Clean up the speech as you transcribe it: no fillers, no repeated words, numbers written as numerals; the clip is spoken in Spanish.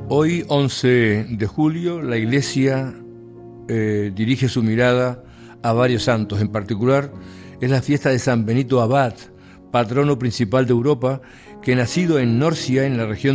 Hoy, 11 de julio, la Iglesia dirige su mirada a varios santos. En particular, es la fiesta de San Benito Abad, patrono principal de Europa, que nacido en Norcia, en la región